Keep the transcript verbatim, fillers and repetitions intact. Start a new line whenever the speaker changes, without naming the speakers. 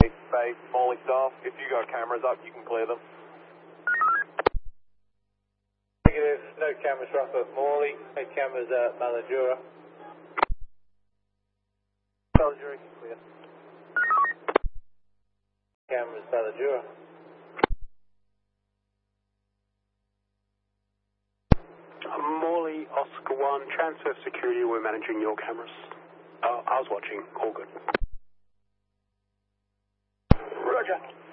Bay, Morley staff, if you got cameras up, you can clear them.
Negative, no cameras rough at Morley, no cameras at Maladura. Maladura, clear. Cameras Maladura.
Morley, Oscar one, transfer security, we're managing your cameras. Uh, I was watching, all good.
Roger.